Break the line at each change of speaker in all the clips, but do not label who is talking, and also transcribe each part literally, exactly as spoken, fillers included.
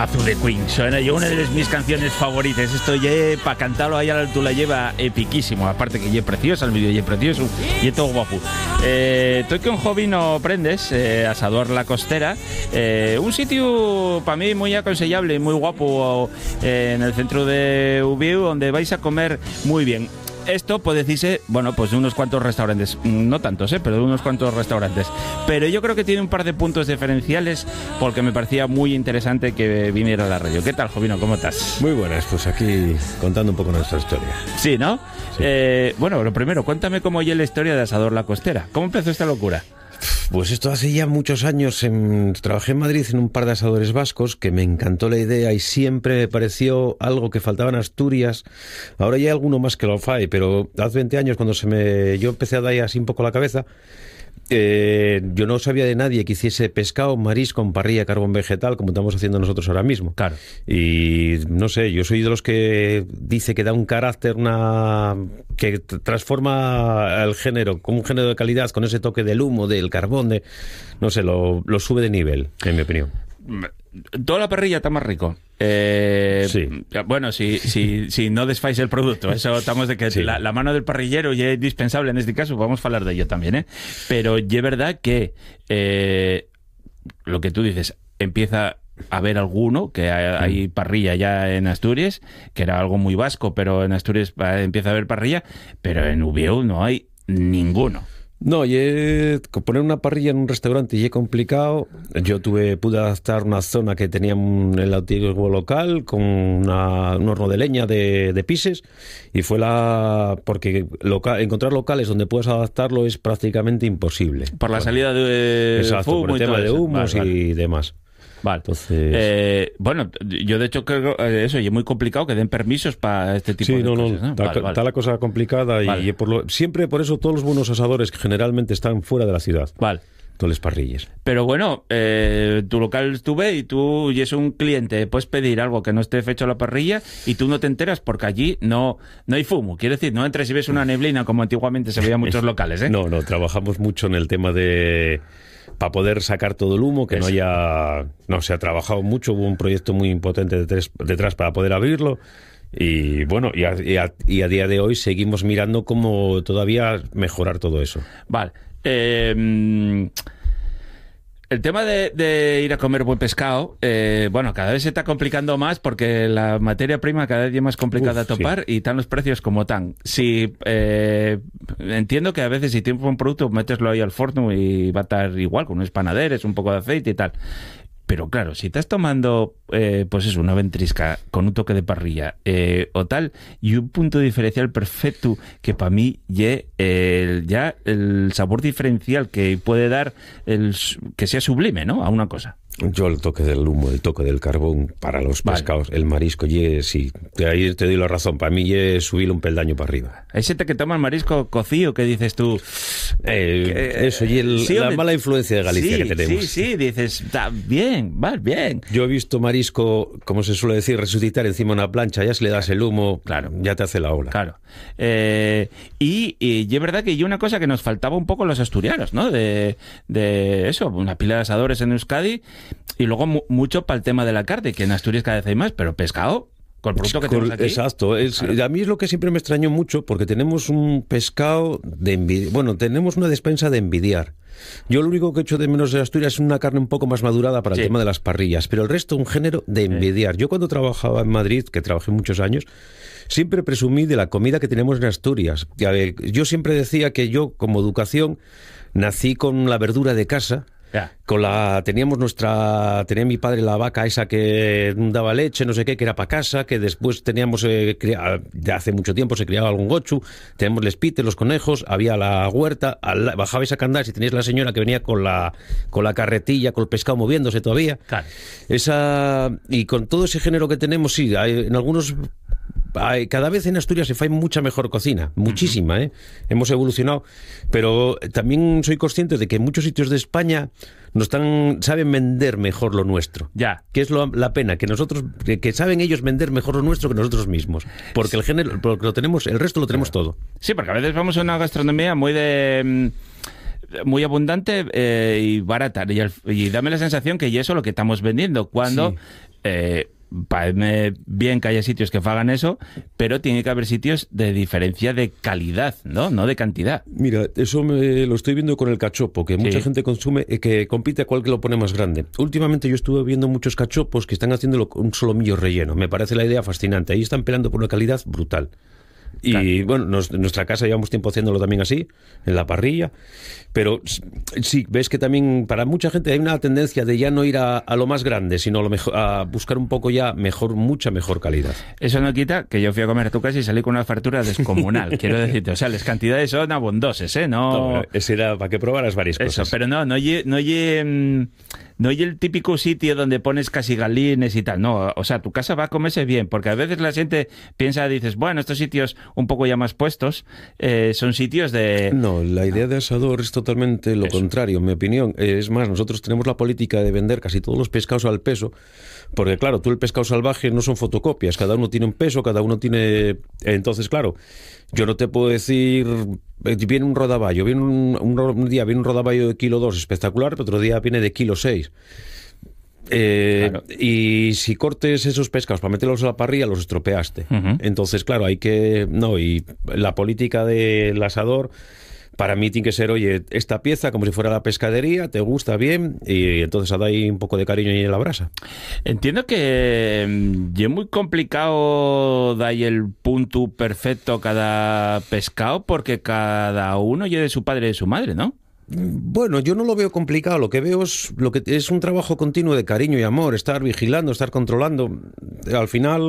temazo de Queen. Suena yo una de las mis canciones favoritas. Esto ya para cantarlo ahí a la altura lleva epiquísimo. Aparte que ya preciosa, el vídeo ya precioso y es todo guapo. Eh, Estoy que un hobby no aprendes, eh, Asador La Costera. Eh, un sitio para mí muy aconsellable, muy guapo, eh, en el centro de Ubiu, donde vais a comer muy bien. Esto puede decirse, bueno, pues de unos cuantos restaurantes, no tantos, ¿eh? Pero de unos cuantos restaurantes. Pero yo creo que tiene un par de puntos diferenciales porque me parecía muy interesante que viniera a la radio. ¿Qué tal, Jovino? ¿Cómo estás?
Muy buenas, pues aquí contando un poco nuestra historia.
Sí, ¿no?
Sí.
Eh, bueno, lo primero, cuéntame cómo oye la historia de Asador La Costera. ¿Cómo empezó esta locura?
Pues esto hace ya muchos años. En, trabajé en Madrid en un par de asadores vascos que me encantó la idea y siempre me pareció algo que faltaba en Asturias. Ahora ya hay alguno más que lo fae, pero hace veinte años cuando se me yo empecé a dar así un poco la cabeza, eh, yo no sabía de nadie que hiciese pescado, marisco con parrilla, carbón vegetal, como estamos haciendo nosotros ahora mismo.
Claro.
Y no sé, yo soy de los que dice que da un carácter, una que transforma el género, como un género de calidad, con ese toque del humo, del carbón, de no sé, lo, lo sube de nivel, en mi opinión.
Toda la parrilla está más rico. Eh,
sí.
Bueno, si, si, si no desfáis el producto, eso estamos de que sí. la, la mano del parrillero ya es indispensable en este caso, vamos a hablar de ello también, ¿eh? Pero es verdad que eh, lo que tú dices, empieza a haber alguno, que hay, hay parrilla ya en Asturias, que era algo muy vasco, pero en Asturias empieza a haber parrilla, pero en Ubiu no hay ninguno.
No, y he, poner una parrilla en un restaurante y es complicado. Yo tuve pude adaptar una zona que tenía un, el antiguo local con una, un horno de leña de, de pises y fue la... porque local, encontrar locales donde puedas adaptarlo es prácticamente imposible.
Por la salida de
Exacto,
fumo
por el
y
tema
todo
de
eso.
humos
vale,
y
vale.
demás.
Vale.
Entonces...
Eh, bueno, yo de hecho creo que eso, y es muy complicado que den permisos para este tipo
sí,
de
no,
cosas.
no,
¿no?
está,
Vale, vale.
está la cosa complicada y
Vale.
por lo, siempre por eso todos los buenos asadores que generalmente están fuera de la ciudad.
Vale.
Todas las parrillas.
Pero bueno, eh, tu local estuve y tú y es un cliente, puedes pedir algo que no esté fecho a la parrilla y tú no te enteras porque allí no, no hay fumo. Quiero decir, no entres y ves una neblina como antiguamente se veía en muchos locales, ¿eh?
No, no, trabajamos mucho en el tema de... para poder sacar todo el humo, que
Eso.
no haya... No, se ha trabajado mucho, hubo un proyecto muy potente detrás, detrás para poder abrirlo y bueno, y a, y, a, y a día de hoy seguimos mirando cómo todavía mejorar todo eso.
Vale. Eh, el tema de, de ir a comer buen pescado, eh, bueno, cada vez se está complicando más porque la materia prima cada vez es más complicada
Uf,
a topar, sí. Y están los precios como tan. Si, eh, entiendo que a veces si tienes un producto, méteslo ahí al forno y va a estar igual, con unos panaderes, un poco de aceite y tal. Pero claro, si estás tomando, eh, pues eso, una ventrisca con un toque de parrilla eh, o tal, y un punto diferencial perfecto que para mí ye, eh, ya el sabor diferencial que puede dar, el, que sea sublime, ¿no? A una cosa.
Yo el toque del humo, el toque del carbón para los
Vale.
pescados, el marisco, ye, sí, de ahí te doy la razón, para mí es subirle un peldaño para arriba.
Hay gente que toma el marisco cocido, que dices tú...
Eh, que, eso, y el,
sí,
la
hombre,
mala influencia de Galicia
sí,
que tenemos.
Sí, sí, dices, está bien, va bien.
Yo he visto marisco, como se suele decir, resucitar encima de una plancha, ya se le das el humo,
claro,
ya te hace la ola.
Claro. Eh, y, y es verdad que hay una cosa que nos faltaba un poco los asturianos, ¿no? De, de eso, una pila de asadores en Euskadi y luego mu- mucho para el tema de la carne, que en Asturias cada vez hay más, pero pescado... Con el producto que
Con,
tenemos aquí.
Exacto. Es,
claro.
A mí es lo que siempre me extrañó mucho, porque tenemos un pescado de envidiar. Bueno, tenemos una despensa de envidiar. Yo lo único que he hecho de menos de Asturias es una carne un poco más madurada para el
sí.
tema de las parrillas, pero el resto un género de envidiar. Sí. Yo cuando trabajaba en Madrid, que trabajé muchos años, siempre presumí de la comida que tenemos en Asturias. Yo siempre decía que yo, como educación, nací con la verdura de casa.
Ya.
Con la teníamos nuestra tenía mi padre la vaca esa que daba leche, no sé qué, que era para casa, que después teníamos eh, cría, de hace mucho tiempo se criaba algún gochu, tenemos les pites, los conejos, había la huerta, al, bajabais a Candás y teníais la señora que venía con la con la carretilla, con el pescado moviéndose todavía.
Claro.
Esa y con todo ese género que tenemos, sí, hay, en algunos hay, cada vez en Asturias se hace mucha mejor cocina, muchísima, ¿eh? Hemos evolucionado, pero también soy consciente de que en muchos sitios de España nos están, saben vender mejor lo nuestro.
Ya.
Que es lo, la pena, que nosotros, que, que saben ellos vender mejor lo nuestro que nosotros mismos. Porque el género, porque lo tenemos, el resto lo tenemos todo.
Sí, porque a veces vamos a una gastronomía muy de... muy abundante eh, y barata. Y, el, y dame la sensación que y eso es lo que estamos vendiendo. Cuando... Sí. Eh, Parece bien que haya sitios que hagan eso, pero tiene que haber sitios de diferencia de calidad, ¿no? No de cantidad.
Mira, eso me lo estoy viendo con el cachopo, que mucha sí. gente consume, eh, que compite a cuál que lo pone más grande. Últimamente yo estuve viendo muchos cachopos que están haciéndolo con un solomillo relleno. Me parece la idea fascinante. Ahí están peleando por una calidad brutal. Y claro. bueno, nos, en nuestra casa llevamos tiempo haciéndolo también así, en la parrilla, pero sí, ves que también para mucha gente hay una tendencia de ya no ir a, a lo más grande, sino a, lo mejor, a buscar un poco ya mejor, mucha mejor calidad.
Eso no quita que yo fui a comer a tu casa y salí con una fartura descomunal, quiero decirte, o sea, las cantidades son abundosas, ¿eh? No,
no ese era para que probaras varias
eso,
cosas.
Pero no, no oye, no oye... No hay el típico sitio donde pones casi galines y tal, no, o sea, tu casa va a comerse bien, porque a veces la gente piensa, dices, bueno, estos sitios un poco ya más puestos, eh, son sitios de...
No, la idea de asador es totalmente lo Eso. contrario, en mi opinión. Es más, nosotros tenemos la política de vender casi todos los pescados al peso, porque claro, tú el pescado salvaje no son fotocopias, cada uno tiene un peso, cada uno tiene... Entonces, claro, yo no te puedo decir... Viene un rodaballo, viene un, un, un día viene un rodaballo de kilo dos espectacular, pero otro día viene de kilo seis. Eh, claro. Y si cortes esos pescados para meterlos a la parrilla, los estropeaste. Uh-huh. Entonces, claro, hay que... No, y la política del asador... Para mí tiene que ser, oye, esta pieza como si fuera la pescadería, te gusta bien, y entonces da ahí un poco de cariño ahí en la brasa.
Entiendo que es muy complicado dar el punto perfecto a cada pescado, porque cada uno lleva de su padre y de su madre, ¿no?
Bueno, yo no lo veo complicado, lo que veo es, lo que es un trabajo continuo de cariño y amor, estar vigilando, estar controlando. Al final,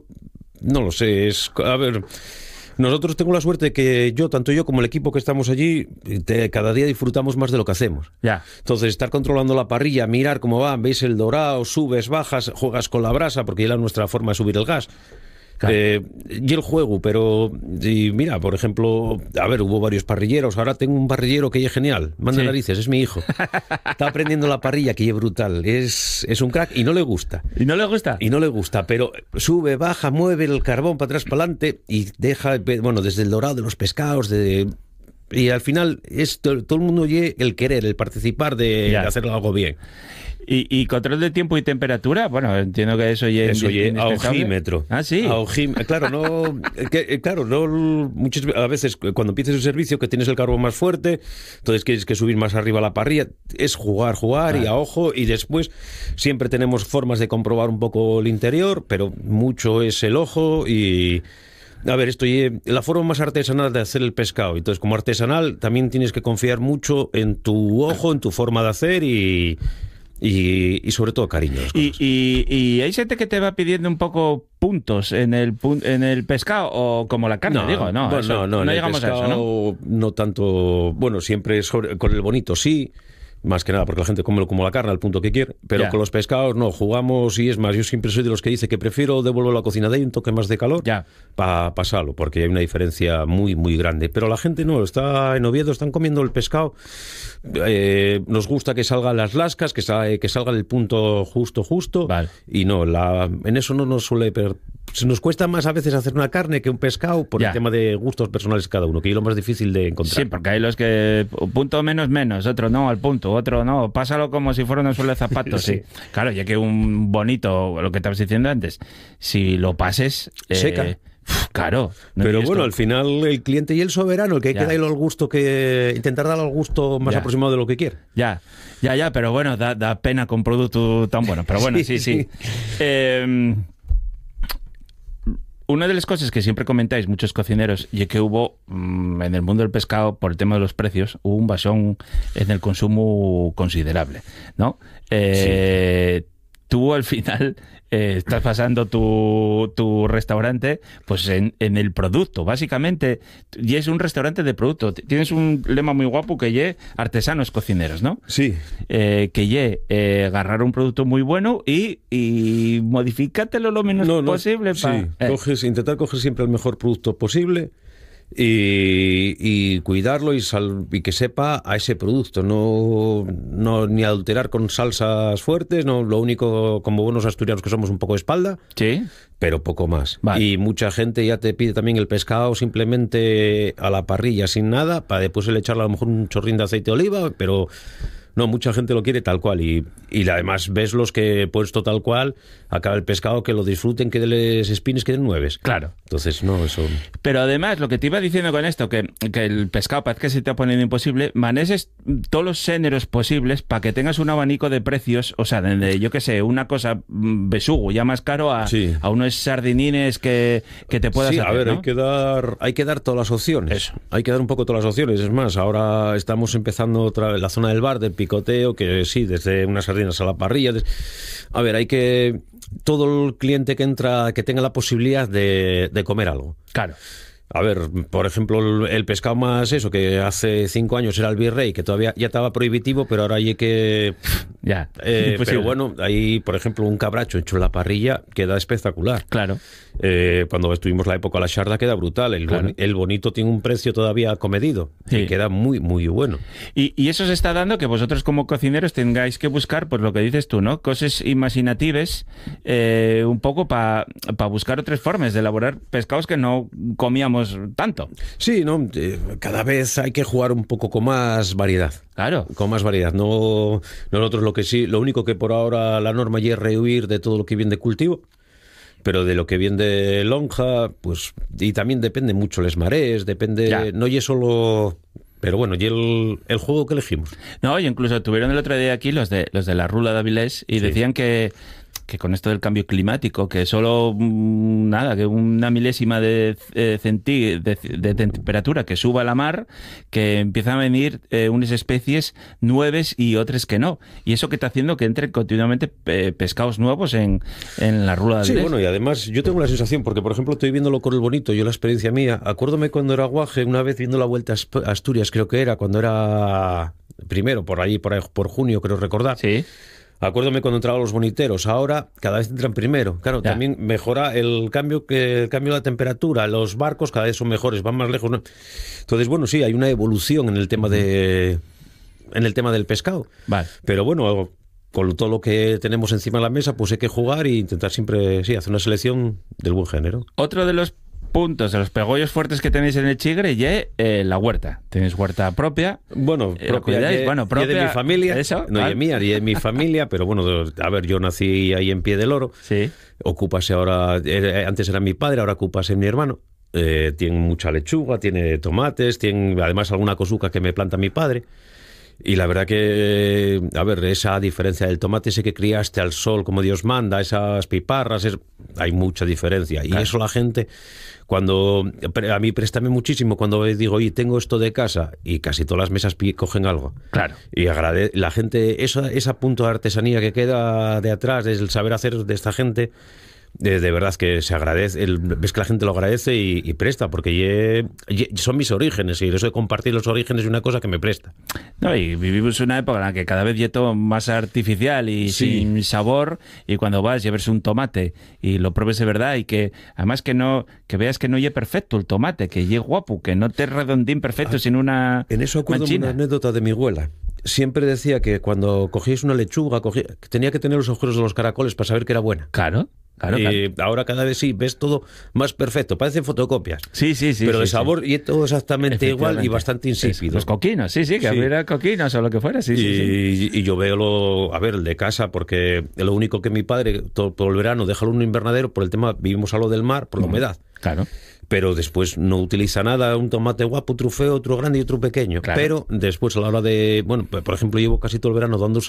no lo sé, es... A ver... Nosotros tengo la suerte que yo, tanto yo como el equipo que estamos allí, te, cada día disfrutamos más de lo que hacemos.
Ya.
Entonces, estar controlando la parrilla, mirar cómo va, veis el dorado, subes, bajas, juegas con la brasa, porque ya es nuestra forma de subir el gas. Claro. Eh, y el juego, pero y mira, por ejemplo, a ver, hubo varios parrilleros, ahora tengo un parrillero que es genial, manda sí. narices, es mi hijo. Está aprendiendo la parrilla, que es brutal, es, es un crack y no le gusta.
¿Y no le gusta?
Y no le gusta, pero sube, baja, mueve el carbón para atrás, para adelante y deja, bueno, desde el dorado de los pescados, de... Y al final es todo, todo el mundo oye el querer, el participar de, de hacer algo bien.
¿Y, ¿Y control de tiempo y temperatura? Bueno, entiendo que eso ya es
eso ya a ojímetro.
Ah, sí.
A ojim... Claro, no, que, claro, no muchas a veces cuando empiezas el servicio que tienes el carbón más fuerte, entonces quieres que subir más arriba la parrilla, es jugar, jugar ah. y a ojo, y después siempre tenemos formas de comprobar un poco el interior, pero mucho es el ojo y... A ver, esto es la forma más artesanal de hacer el pescado. Entonces, como artesanal, también tienes que confiar mucho en tu ojo, en tu forma de hacer y... Y, y sobre todo cariño.
Y, y, y hay gente que te va pidiendo un poco puntos en el en el pescado o como la carne,
no,
digo, no,
bueno,
eso,
no, no,
no
en
llegamos
el pescado,
a eso, ¿no?
No tanto, bueno, siempre sobre, con el bonito sí, más que nada porque la gente come como la carne al punto que quiere, pero yeah. con los pescados no, jugamos y es más, yo siempre soy de los que dice que prefiero devolverlo a la cocina de ahí un toque más de calor
yeah.
para pasarlo, porque hay una diferencia muy, muy grande. Pero la gente no, está en Oviedo, están comiendo el pescado, eh, nos gusta que salgan las lascas, que, sal, que salga el punto justo, justo,
vale.
y no, la, en eso no nos suele... Per, se nos cuesta más a veces hacer una carne que un pescado por yeah. el tema de gustos personales cada uno, que es lo más difícil de encontrar.
Sí, porque hay los que punto menos menos, otro no, al punto, otro no, pásalo como si fuera una suela de zapatos. sí. sí. Claro, ya que un bonito, lo que estabas diciendo antes, si lo pases... Eh,
seca.
Claro.
No pero bueno, al final el cliente y el soberano, el que hay ya. que darle al gusto, que intentar darle al gusto más ya. aproximado de lo que quiere.
Ya, ya, ya, pero bueno, da, da pena con un producto tan bueno. Pero bueno, sí, sí. sí. eh, Una de las cosas que siempre comentáis muchos cocineros y es que hubo mmm, en el mundo del pescado, por el tema de los precios, hubo un bajón en el consumo considerable, ¿no? Eh, sí. Tú al final eh, estás pasando tu, tu restaurante pues en, en el producto, básicamente, y es un restaurante de producto. Tienes un lema muy guapo que ye artesanos cocineros, ¿no?
Sí.
Eh, que ye eh, agarrar un producto muy bueno y, y modifícatelo lo menos no, no, posible.
Sí,
pa, eh.
coges, intentar coger siempre el mejor producto posible. Y, y cuidarlo y, sal, y que sepa a ese producto, no, no ni adulterar con salsas fuertes, no, lo único, como buenos asturianos que somos, un poco de espalda,
sí,
pero poco más.
Vale.
Y mucha gente ya te pide también el pescado simplemente a la parrilla sin nada, para después le echarle a lo mejor un chorrín de aceite de oliva, pero no, mucha gente lo quiere tal cual. Y, y además ves los que puesto tal cual, acaba el pescado, que lo disfruten, que les espines, que den nueves.
Claro.
Entonces, no, eso...
Pero además, lo que te iba diciendo con esto, que, que el pescado parece que se te ha ponido imposible, maneses todos los géneros posibles para que tengas un abanico de precios, o sea, de, yo qué sé, una cosa besugo ya más caro a,
sí.
a unos sardinines que, que te puedas
sí,
hacer,
a ver,
¿no?
hay que dar hay que dar todas las opciones.
Eso.
Hay que dar un poco todas las opciones. Es más, ahora estamos empezando otra vez la zona del bar, del picoteo, que sí, desde unas sardinas a la parrilla. Des... A ver, hay que... Todo el cliente que entra, que tenga la posibilidad de, de comer algo.
Claro.
A ver, por ejemplo, el, el pescado más eso, que hace cinco años era el virrey, que todavía ya estaba prohibitivo, pero ahora hay que...
Ya,
eh, pero bueno, ahí, por ejemplo, un cabracho hecho en la parrilla queda espectacular.
Claro.
Eh, cuando estuvimos la época de la Xarda queda brutal. El,
Claro.
boni, el bonito tiene un precio todavía comedido,
Sí.
y queda muy, muy bueno.
Y, y eso se está dando que vosotros como cocineros tengáis que buscar, pues lo que dices tú, ¿no? Cosas imaginatives, eh, un poco para pa buscar otras formas de elaborar pescados que no comíamos tanto.
Sí, ¿no? Eh, cada vez hay que jugar un poco con más variedad.
Claro.
Con más variedad. No, nosotros lo que sí, lo único que por ahora la norma ya es rehuir de todo lo que viene de cultivo. Pero de lo que viene de lonja, pues, y también depende mucho les marees, depende,
Ya.
no y es solo, pero bueno, y el, el juego que elegimos.
No, y incluso tuvieron el otro día aquí los de los de la Rula de Avilés y
Sí.
decían que que con esto del cambio climático, que solo mm, nada, que una milésima de, eh, centí, de, de temperatura que suba a la mar, que empiezan a venir eh, unas especies nuevas y otras que no. Y eso que está haciendo que entren continuamente eh, pescados nuevos en, en la Rula de
Sí,
Avilés.
bueno, y además yo tengo la sensación, porque por ejemplo estoy viéndolo con el bonito, yo la experiencia mía, acuérdome cuando era guaje, una vez viendo la Vuelta a Asp- a Asturias, creo que era, cuando era primero, por ahí, por, ahí, por junio, creo recordar.
Sí.
Acuérdome cuando entraban los boniteros, ahora cada vez entran primero. Claro,
Ya.
también mejora el cambio que el cambio de la temperatura, los barcos cada vez son mejores, van más lejos, ¿no? Entonces, bueno, sí, hay una evolución en el tema de en el tema del pescado.
Vale.
Pero bueno, con todo lo que tenemos encima de la mesa, pues hay que jugar e intentar siempre, sí, hacer una selección del buen género.
Otro de los puntos, de los pegollos fuertes que tenéis en el Chigre, y eh, la huerta. Tenéis huerta propia.
Bueno,
Eh,
propia,
cuidáis,
ye-
bueno,
ye
propia,
de mi familia,
eso,
no
¿vale?
y mía, y de mi familia, pero bueno, a ver, yo nací ahí en Pie del Oro.
Sí.
Ocúpase ahora, eh, antes era mi padre, ahora ocúpase mi hermano. Eh, tiene mucha lechuga, tiene tomates, tiene además alguna cosuca que me planta mi padre. Y la verdad que, a ver, esa diferencia del tomate ese que criaste al sol como Dios manda, esas piparras, es, hay mucha diferencia. Y
Claro.
eso la gente, cuando a mí préstame muchísimo, cuando digo, oye, tengo esto de casa, y casi todas las mesas pi- cogen algo.
Claro.
Y agrade la gente, eso, ese punto de artesanía que queda de atrás, es el saber hacer de esta gente. De, de verdad que se agradece, el, ves que la gente lo agradece y, y presta, porque ye, ye, son mis orígenes, y eso de compartir los orígenes es una cosa que me presta.
No, y vivimos una época en la que cada vez es todo más artificial y
Sí.
sin sabor, y cuando vas y ves un tomate y lo pruebes de verdad, y que además que no que veas que no es perfecto el tomate, que es guapo, que no te redondín perfecto
Ah,
sin una
En eso acuerdo
manchina.
una anécdota de mi abuela. Siempre decía que cuando cogíais una lechuga, cogí- que tenía que tener los agujeros de los caracoles para saber que era buena.
Claro, claro,
y
claro.
ahora cada vez sí, ves todo más perfecto, parecen fotocopias.
Sí, sí, sí.
pero
sí,
de
sí.
sabor y es todo exactamente igual y
Efectivamente.
bastante insípido.
Los coquinos, sí, sí, que
Sí.
hubiera coquinos o lo que fuera, sí, sí, sí.
y, y yo veo lo, a ver, el de casa, porque lo único que mi padre todo, todo el verano deja en un invernadero por el tema, vivimos a lo del mar, por la humedad.
Claro.
Pero después no utiliza nada, un tomate guapo, otro feo, otro grande y otro pequeño.
Claro.
Pero después a la hora de, bueno, por ejemplo, llevo casi todo el verano dando